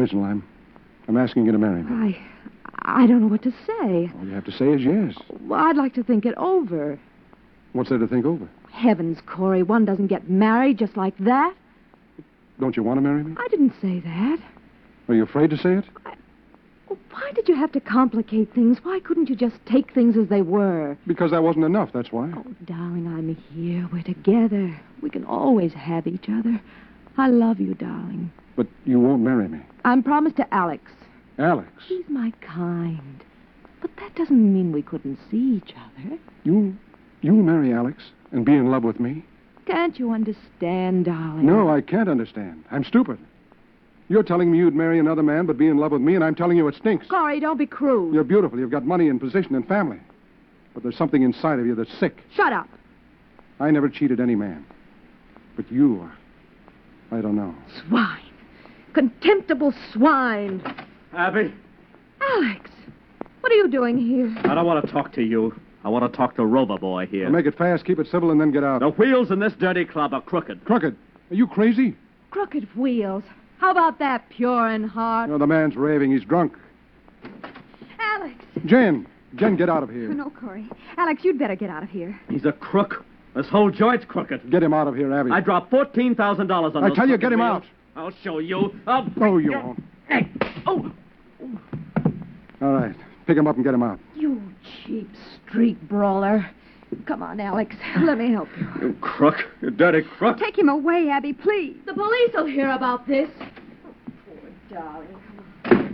original. I'm asking you to marry me. I don't know what to say. All you have to say is yes. Well, I'd like to think it over. What's there to think over? Heavens, Corey, one doesn't get married just like that. Don't you want to marry me? I didn't say that. Are you afraid to say it? Well, why did you have to complicate things? Why couldn't you just take things as they were? Because that wasn't enough, that's why. Oh, darling, I'm here. We're together. We can always have each other. I love you, darling. But you won't marry me. I'm promised to Alex. Alex? He's my kind. But that doesn't mean we couldn't see each other. You'll marry Alex and be in love with me? Can't you understand, darling? No, I can't understand. I'm stupid. You're telling me you'd marry another man but be in love with me, and I'm telling you it stinks. Corey, don't be crude. You're beautiful. You've got money and position and family. But there's something inside of you that's sick. Shut up. I never cheated any man. But you are. I don't know. Swine. Contemptible swine. Abby? Alex, what are you doing here? I don't want to talk to you. I want to talk to Rover Boy here. Now make it fast, keep it civil, and then get out. The wheels in this dirty club are crooked. Crooked? Are you crazy? Crooked wheels. How about that, pure in heart? No, the man's raving. He's drunk. Alex! Jen, get out of here. No, Corey. Alex, you'd better get out of here. He's a crook. This whole joint's crooked. Get him out of here, Abby. I dropped $14,000 on those I tell you, crooked get him wheels. out. I'll show you. No, you won't. Oh! All right. Pick him up and get him out. You cheap street brawler. Come on, Alex. Let me help you. You crook. You dirty crook. Take him away, Abby, please. The police will hear about this. Oh, poor darling.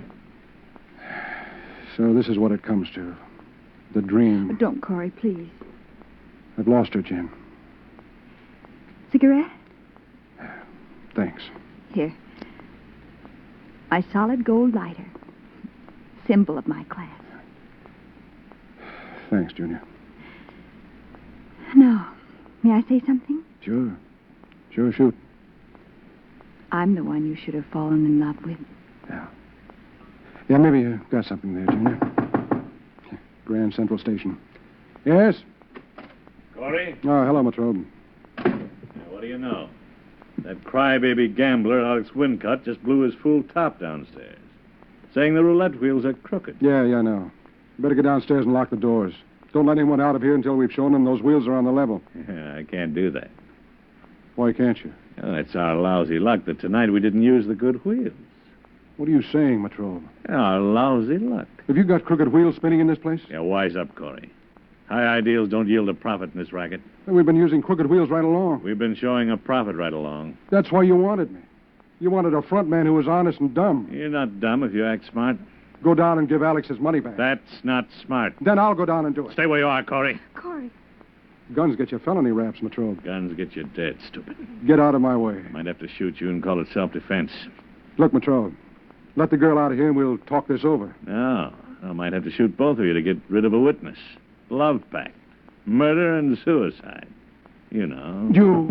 So this is what it comes to. The dream. Don't, Corey, please. I've lost her, Jen. Cigarette? Thanks. Here. My solid gold lighter. Symbol of my class. Thanks, Junior. Now, may I say something? Sure. Sure, shoot. I'm the one you should have fallen in love with. Yeah, maybe you got something there, Junior. Grand Central Station. Yes? Corey? Oh, hello, Matrobe. What do you know? That crybaby gambler, Alex Wincott, just blew his fool top downstairs, saying the roulette wheels are crooked. Yeah, I know. Better get downstairs and lock the doors. Don't let anyone out of here until we've shown them those wheels are on the level. Yeah, I can't do that. Why can't you? Oh, it's our lousy luck that tonight we didn't use the good wheels. What are you saying, Matrobe? Our lousy luck. Have you got crooked wheels spinning in this place? Yeah, wise up, Corey. High ideals don't yield a profit in this racket. We've been using crooked wheels right along. We've been showing a profit right along. That's why you wanted me. You wanted a front man who was honest and dumb. You're not dumb if you act smart. Go down and give Alex his money back. That's not smart. Then I'll go down and do it. Stay where you are, Corey. Corey. Guns get you felony raps, Matrobe. Guns get you dead, stupid. Get out of my way. Might have to shoot you and call it self-defense. Look, Matrobe, let the girl out of here and we'll talk this over. No, I might have to shoot both of you to get rid of a witness. Love pact. Murder and suicide. You know. You...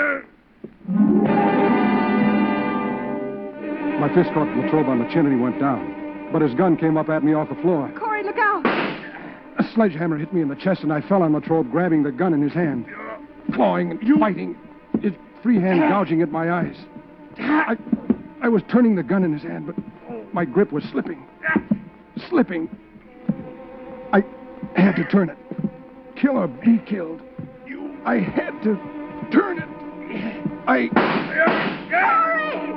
My fist caught Latrobe on the chin and he went down. But his gun came up at me off the floor. Corey, look out! A sledgehammer hit me in the chest and I fell on Latrobe, grabbing the gun in his hand. Clawing and fighting. His free hand gouging at my eyes. I was turning the gun in his hand, but my grip was slipping. Slipping. I had to turn it. Kill or be killed. I had to turn it. Corey!